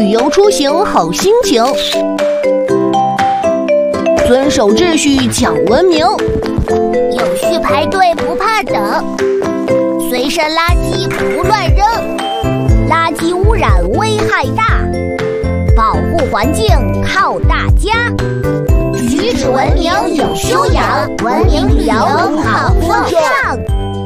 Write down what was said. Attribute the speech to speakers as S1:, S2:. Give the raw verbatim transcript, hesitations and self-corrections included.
S1: 旅游出行好心情。遵守秩序讲文明，
S2: 有序排队不怕等，随身垃圾不乱扔，垃圾污染危害大，保护环境靠大